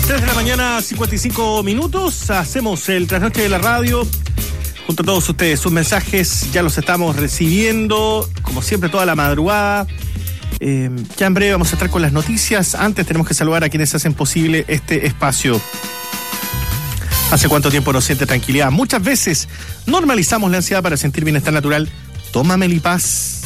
3 de la mañana, 55 minutos. Hacemos el trasnoche de la radio. Junto a todos ustedes, sus mensajes ya los estamos recibiendo, como siempre, toda la madrugada. Ya en breve vamos a estar con las noticias. Antes tenemos que saludar a quienes hacen posible este espacio. ¿Hace cuánto tiempo no siente tranquilidad? Muchas veces normalizamos la ansiedad para sentir bienestar natural. Toma Melipaz.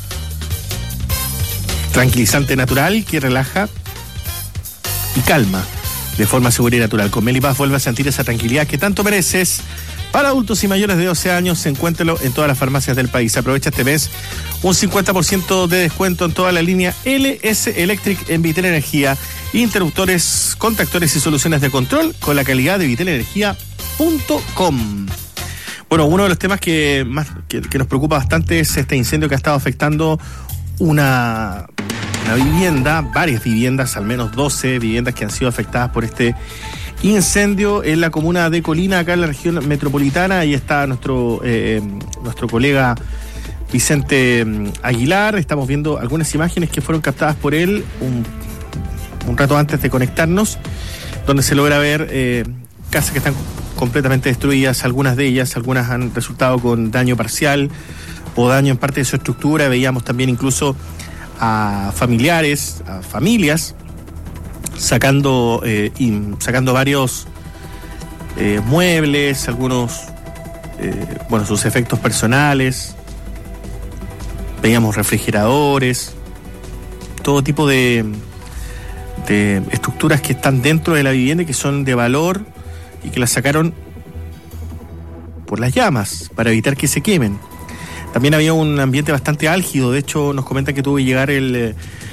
Tranquilizante natural que relaja y calma de forma segura y natural. Con Melipaz vuelve a sentir esa tranquilidad que tanto mereces. Para adultos y mayores de 12 años, encuéntralo en todas las farmacias del país. Aprovecha este mes un 50% de descuento en toda la línea LS Electric en Vitel Energía. Interruptores, contactores y soluciones de control con la calidad de vitelenergia.com. Bueno, uno de los temas que nos preocupa bastante es este incendio que ha estado afectando una vivienda, varias viviendas, al menos 12 viviendas que han sido afectadas por este incendio en la comuna de Colina, acá en la región metropolitana. Ahí está nuestro colega Vicente Aguilar. Estamos viendo algunas imágenes que fueron captadas por él un rato antes de conectarnos, donde se logra ver casas que están completamente destruidas. Algunas han resultado con daño parcial o daño en parte de su estructura. Veíamos también incluso a familiares, a familias sacando varios muebles, algunos sus efectos personales. Veíamos refrigeradores, todo tipo de estructuras que están dentro de la vivienda y que son de valor y que las sacaron por las llamas para evitar que se quemen. También había un ambiente bastante álgido. De hecho, nos comentan que tuvo que llegar el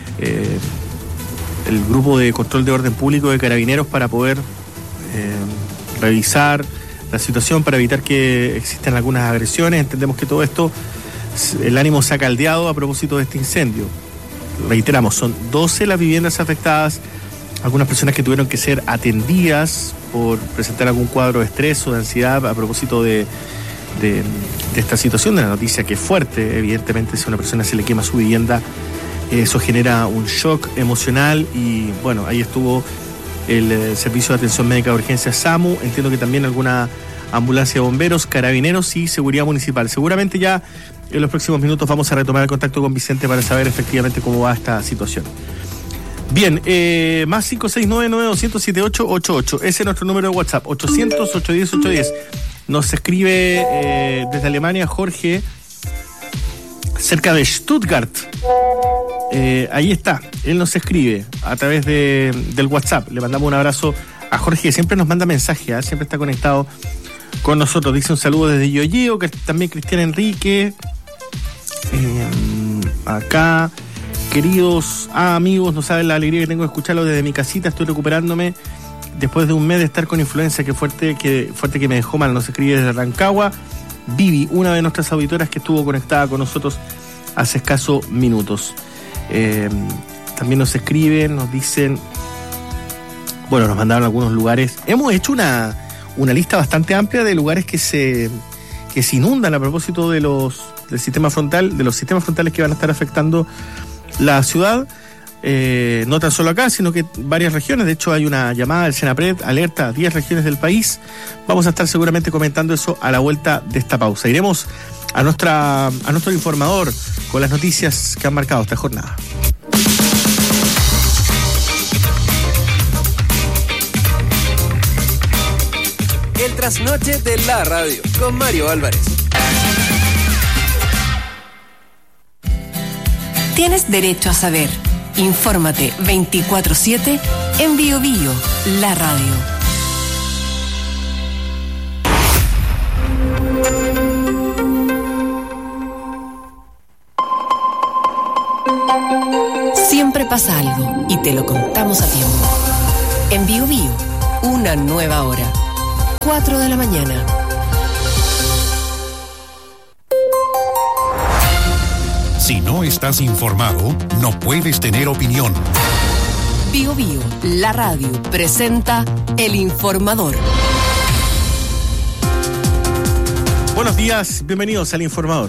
grupo de control de orden público de Carabineros para poder revisar la situación, para evitar que existan algunas agresiones. Entendemos que todo esto, el ánimo se ha caldeado a propósito de este incendio. Reiteramos, son 12 las viviendas afectadas, algunas personas que tuvieron que ser atendidas por presentar algún cuadro de estrés o de ansiedad a propósito de esta situación, de la noticia que es fuerte. Evidentemente, si a una persona se le quema su vivienda, eso genera un shock emocional. Y bueno, ahí estuvo el Servicio de Atención Médica de Urgencia SAMU, entiendo que también alguna ambulancia de bomberos, carabineros y seguridad municipal. Seguramente ya en los próximos minutos vamos a retomar el contacto con Vicente para saber efectivamente cómo va esta situación. Bien, más 569-9200-7888. Ese es nuestro número de WhatsApp, 800-810-810. Nos escribe desde Alemania Jorge, cerca de Stuttgart. Ahí está, él nos escribe a través del WhatsApp. Le mandamos un abrazo a Jorge, que siempre nos manda mensajes, siempre está conectado con nosotros. Dice un saludo desde Yoyeo, que también Cristian Enrique. Acá, queridos amigos, no saben la alegría que tengo de escucharlo desde mi casita. Estoy recuperándome después de un mes de estar con influenza, que fuerte que me dejó mal. Nos escribe desde Rancagua Vivi, una de nuestras auditoras que estuvo conectada con nosotros hace escasos minutos. También nos escriben, nos dicen, nos mandaron algunos lugares. Hemos hecho una lista bastante amplia de lugares que se inundan a propósito de los sistemas frontales que van a estar afectando la ciudad. No tan solo acá, sino que varias regiones. De hecho, hay una llamada del Senapred, alerta a 10 regiones del país. Vamos a estar seguramente comentando eso a la vuelta de esta pausa. Iremos a nuestro informador con las noticias que han marcado esta jornada. El trasnoche de la radio con Mario Álvarez. Tienes derecho a saber. Infórmate 24/7 en Bio Bio, la radio. Siempre pasa algo y te lo contamos a tiempo. En Bio Bio, una nueva hora. 4 de la mañana. Si no estás informado, no puedes tener opinión. Bio Bio, la radio, presenta El Informador. Buenos días, bienvenidos al Informador.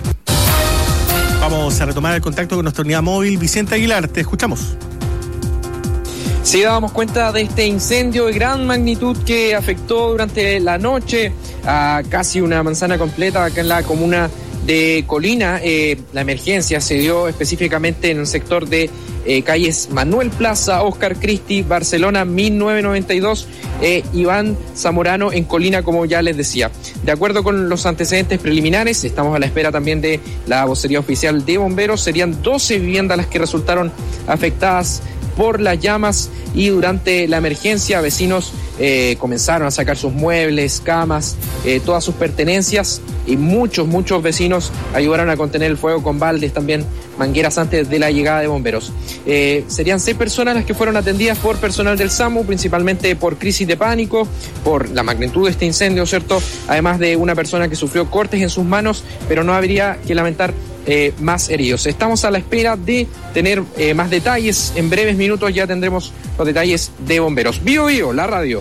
Vamos a retomar el contacto con nuestra unidad móvil. Vicente Aguilar, te escuchamos. Sí, dábamos cuenta de este incendio de gran magnitud que afectó durante la noche a casi una manzana completa acá en la comuna de Colina. La emergencia se dio específicamente en el sector de calles Manuel Plaza, Oscar Cristi, Barcelona 1992, Iván Zamorano en Colina, como ya les decía. De acuerdo con los antecedentes preliminares, estamos a la espera también de la vocería oficial de bomberos. Serían 12 viviendas las que resultaron afectadas por las llamas, y durante la emergencia vecinos comenzaron a sacar sus muebles, camas, todas sus pertenencias, y muchos vecinos ayudaron a contener el fuego con baldes, también mangueras antes de la llegada de bomberos. Serían 6 personas las que fueron atendidas por personal del SAMU, principalmente por crisis de pánico, por la magnitud de este incendio, ¿cierto? Además de una persona que sufrió cortes en sus manos, pero no habría que lamentar más heridos. Estamos a la espera de tener más detalles. En breves minutos ya tendremos los detalles de bomberos. Bio, la radio.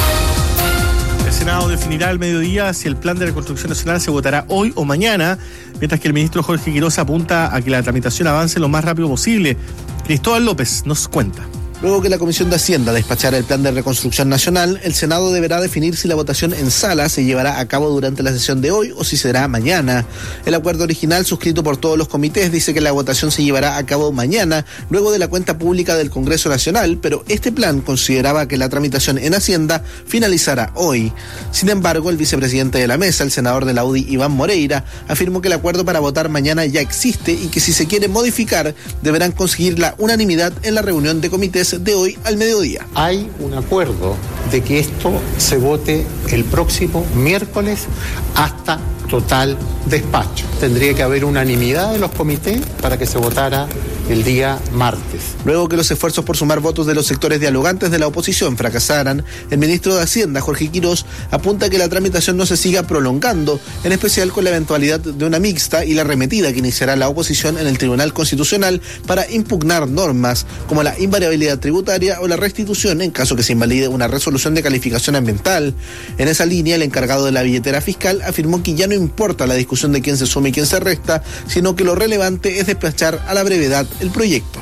El Senado definirá al mediodía si el plan de reconstrucción nacional se votará hoy o mañana, mientras que el ministro Jorge Quiroz apunta a que la tramitación avance lo más rápido posible. Cristóbal López nos cuenta. Luego que la Comisión de Hacienda despachara el plan de reconstrucción nacional, el Senado deberá definir si la votación en sala se llevará a cabo durante la sesión de hoy o si será mañana. El acuerdo original, suscrito por todos los comités, dice que la votación se llevará a cabo mañana, luego de la cuenta pública del Congreso Nacional, pero este plan consideraba que la tramitación en Hacienda finalizará hoy. Sin embargo, el vicepresidente de la mesa, el senador de la UDI, Iván Moreira, afirmó que el acuerdo para votar mañana ya existe y que si se quiere modificar, deberán conseguir la unanimidad en la reunión de comités de hoy al mediodía. Hay un acuerdo de que esto se vote el próximo miércoles hasta total despacho. Tendría que haber unanimidad de los comités para que se votara el día martes. Luego que los esfuerzos por sumar votos de los sectores dialogantes de la oposición fracasaran, el ministro de Hacienda, Jorge Quiroz, apunta a que la tramitación no se siga prolongando, en especial con la eventualidad de una mixta y la arremetida que iniciará la oposición en el Tribunal Constitucional para impugnar normas como la invariabilidad tributaria o la restitución en caso que se invalide una resolución de calificación ambiental. En esa línea, el encargado de la billetera fiscal afirmó que ya no importa la discusión de quién se suma y quién se resta, sino que lo relevante es despachar a la brevedad el proyecto.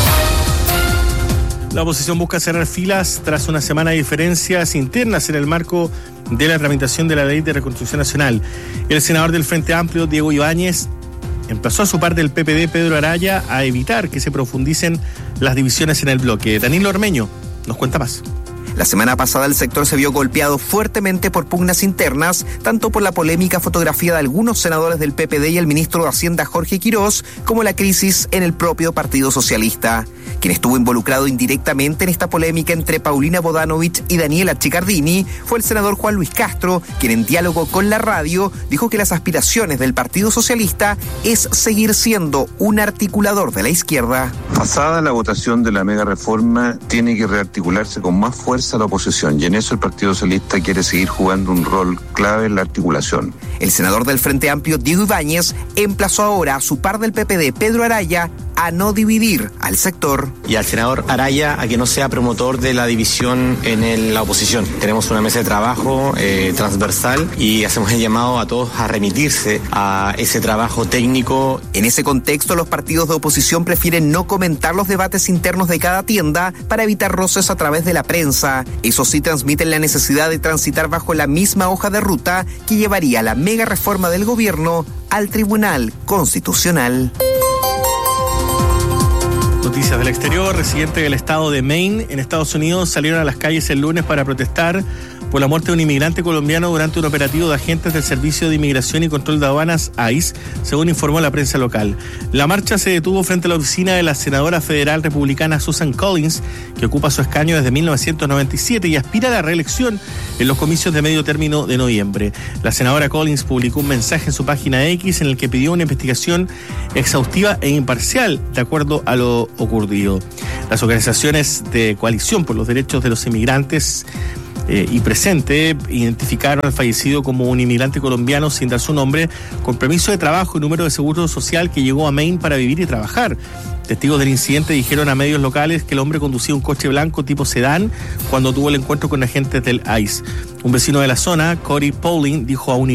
La oposición busca cerrar filas tras una semana de diferencias internas en el marco de la tramitación de la Ley de Reconstrucción Nacional. El senador del Frente Amplio, Diego Ibáñez, emplazó a su par del PPD, Pedro Araya, a evitar que se profundicen las divisiones en el bloque. Danilo Ormeño nos cuenta más. La semana pasada el sector se vio golpeado fuertemente por pugnas internas, tanto por la polémica fotografía de algunos senadores del PPD y el ministro de Hacienda Jorge Quiroz, como la crisis en el propio Partido Socialista. Quien estuvo involucrado indirectamente en esta polémica entre Paulina Bodanovich y Daniela Chiccardini fue el senador Juan Luis Castro, quien en diálogo con la radio dijo que las aspiraciones del Partido Socialista es seguir siendo un articulador de la izquierda. Pasada la votación de la mega reforma, tiene que rearticularse con más fuerza la oposición, y en eso el Partido Socialista quiere seguir jugando un rol clave en la articulación. El senador del Frente Amplio, Diego Ibáñez, emplazó ahora a su par del PPD, Pedro Araya, a no dividir al sector. Y al senador Araya a que no sea promotor de la división en la oposición. Tenemos una mesa de trabajo transversal y hacemos el llamado a todos a remitirse a ese trabajo técnico. En ese contexto, los partidos de oposición prefieren no comentar los debates internos de cada tienda para evitar roces a través de la prensa. Eso sí, transmiten la necesidad de transitar bajo la misma hoja de ruta que llevaría la mega reforma del gobierno al Tribunal Constitucional. Noticias del exterior. Residentes del estado de Maine, en Estados Unidos, salieron a las calles el lunes para protestar por la muerte de un inmigrante colombiano durante un operativo de agentes del Servicio de Inmigración y Control de Aduanas, ICE, según informó la prensa local. La marcha se detuvo frente a la oficina de la senadora federal republicana Susan Collins, que ocupa su escaño desde 1997 y aspira a la reelección en los comicios de medio término de noviembre. La senadora Collins publicó un mensaje en su página X en el que pidió una investigación exhaustiva e imparcial de acuerdo a lo ocurrido. Las organizaciones de coalición por los derechos de los inmigrantes y presente identificaron al fallecido como un inmigrante colombiano sin dar su nombre, con permiso de trabajo y número de seguro social, que llegó a Maine para vivir y trabajar. Testigos del incidente dijeron a medios locales que el hombre conducía un coche blanco tipo sedán cuando tuvo el encuentro con agentes del ICE. Un vecino de la zona, Cody Pauling, dijo a